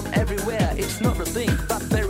from everywhere. It's not a thing, but there